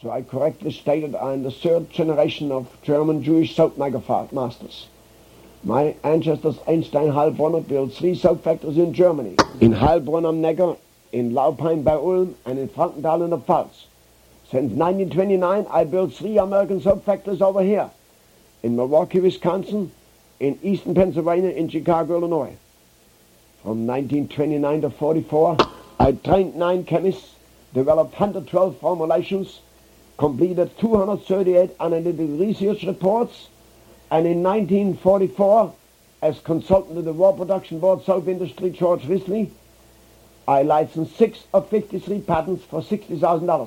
So I correctly stated I'm the third generation of German Jewish soap maker masters. My ancestors Einstein Heilbronner built 3 soap factories in Germany. In Heilbronn am Neckar, in Laupheim bei Ulm, and in Frankenthal in the Pfalz. Since 1929 I built 3 American soap factories over here. In Milwaukee, Wisconsin, in Eastern Pennsylvania, in Chicago, Illinois. From 1929 to 44, I trained 9 chemists, developed 112 formulations, completed 238 analytical research reports, and in 1944, as consultant to the War Production Board soap industry, George Risley, I licensed 6 of 53 patents for $60,000.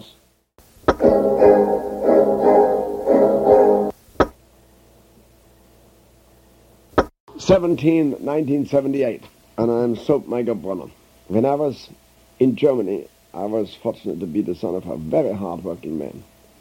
1978, and I'm soap maker Brunner. When I was in Germany, I was fortunate to be the son of a very hard-working man.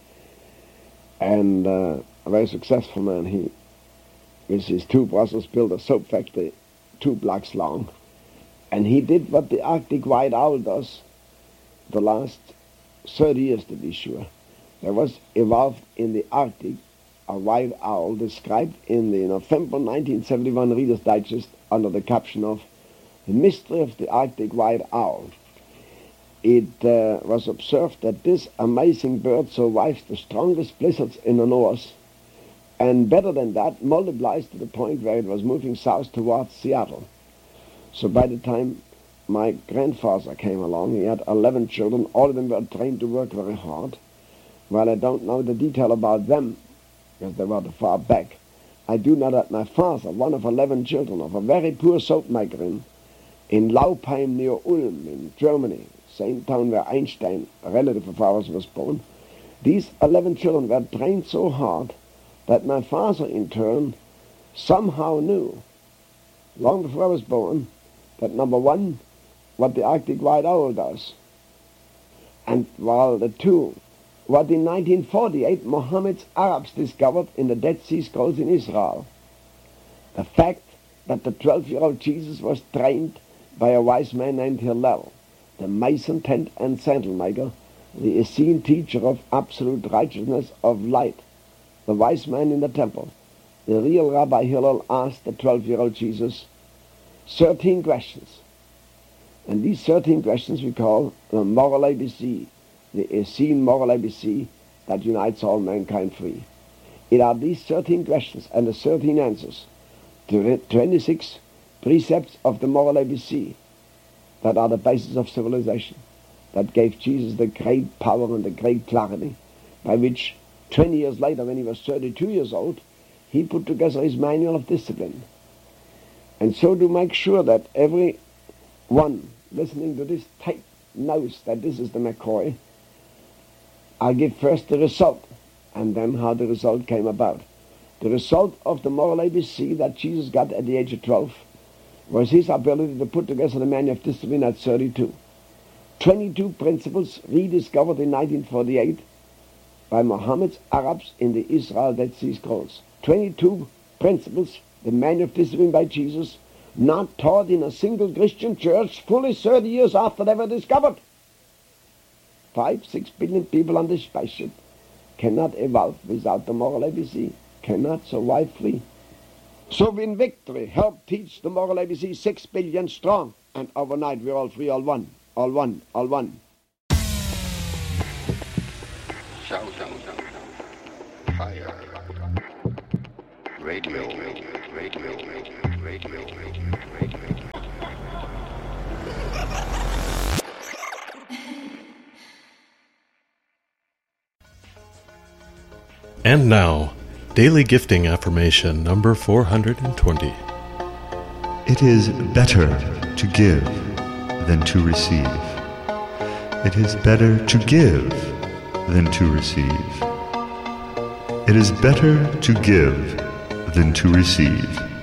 And a very successful man. He, with his 2 brothers, built a soap factory 2 blocks long. And he did what the Arctic white owl does the last 30 years, to be sure. There was evolved in the Arctic a white owl described in the November 1971 Reader's Digest under the caption of The Mystery of the Arctic White Owl. It was observed that this amazing bird survives the strongest blizzards in the north, and better than that, multiplies to the point where it was moving south towards Seattle. So by the time my grandfather came along, he had 11 children. All of them were trained to work very hard. While I don't know the detail about them, because they were too far back, I do know that my father, one of 11 children of a very poor soap maker in Laupheim near Ulm in Germany, same town where Einstein, a relative of ours, was born, these 11 children were trained so hard that my father in turn somehow knew, long before I was born, that number 1, what the Arctic white owl does, and while the 2, what in 1948 Mohammed's Arabs discovered in the Dead Sea Scrolls in Israel. The fact that the 12-year-old Jesus was trained by a wise man named Hillel, the mason, tent and sandal maker, the Essene teacher of absolute righteousness of light, the wise man in the temple. The real Rabbi Hillel asked the 12-year-old Jesus 13 questions. And these 13 questions we call the moral ABC, the Essene moral ABC that unites all mankind free. It are these 13 questions and the 13 answers to 26 precepts of the moral ABC that are the basis of civilization, that gave Jesus the great power and the great clarity by which 20 years later, when he was 32 years old, he put together his manual of discipline. And so to make sure that everyone listening to this tape knows that this is the McCoy, I'll give first the result, and then how the result came about. The result of the moral ABC that Jesus got at the age of 12 was his ability to put together the manual of discipline at 32. 22 principles rediscovered in 1948 by Muhammad's Arabs in the Israel Dead Sea Scrolls. 22 principles, the manual of discipline by Jesus, not taught in a single Christian church fully 30 years after they were discovered. 5-6 billion people on this spaceship cannot evolve without the moral ABC, cannot survive free. So in victory, help teach the moral ABC 6 billion strong, and overnight we're all free, all one, all one, all one. Shout, fire, radio, radio, radio, radio, radio, radio. And now, Daily Gifting Affirmation number 420. It is better to give than to receive. It is better to give than to receive. It is better to give than to receive.